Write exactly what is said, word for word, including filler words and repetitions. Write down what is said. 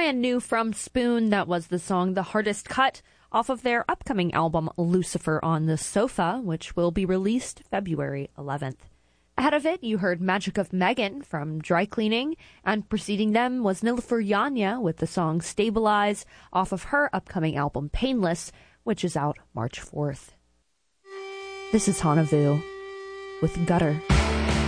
brand new from Spoon. That was the song The Hardest Cut off of their upcoming album Lucifer on the Sofa, which will be released February eleventh. Ahead of it, you heard Magic of Megan from Dry Cleaning, and preceding them was Nilüfer Yanya with the song Stabilize off of her upcoming album Painless, which is out March fourth. This is Hanavu with Gutter.